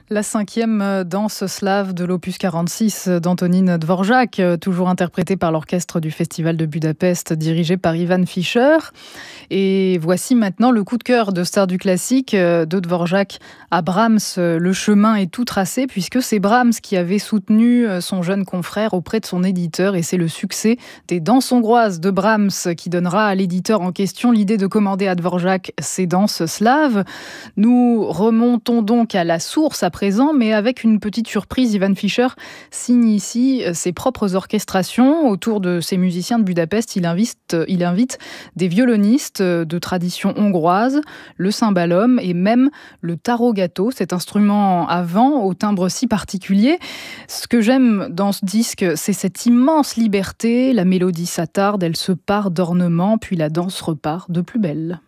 La cinquième danse slave de l'opus 46 d'Antonín Dvořák, toujours interprétée par l'orchestre du Festival de Budapest, dirigé par Ivan Fischer. Et voici maintenant le coup de cœur de Stars du classique de Dvořák à Brahms. Le chemin est tout tracé puisque c'est Brahms qui avait soutenu son jeune confrère auprès de son éditeur et c'est le succès des danses hongroises de Brahms qui donnera à l'éditeur en question l'idée de commander à Dvořák ces danses slaves. Nous remontons donc à la source à présent, mais avec une petite surprise. Ivan Fischer signe ici ses propres orchestrations. Autour de ces musiciens de Budapest, il invite des violonistes de tradition hongroise, le cymbalum et même le tarogato, cet instrument à vent au timbre si particulier. Ce que j'aime dans ce disque, c'est cette immense liberté. La mélodie s'attarde, elle se part d'ornements, puis la danse repart de plus belle.